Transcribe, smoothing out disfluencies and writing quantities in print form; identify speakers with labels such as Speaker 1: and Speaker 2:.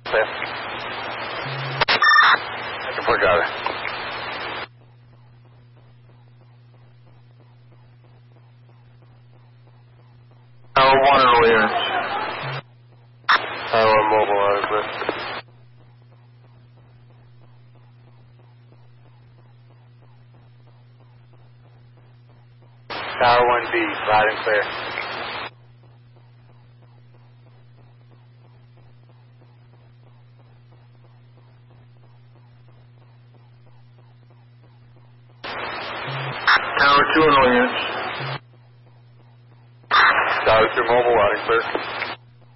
Speaker 1: Clear. Second for driver.
Speaker 2: Tower 1 early units. Tower 1 mobile out of clear.
Speaker 1: Tower 1B, loud and clear.
Speaker 2: Tower 2 early units.
Speaker 1: Tower 2 mobile, loud and clear.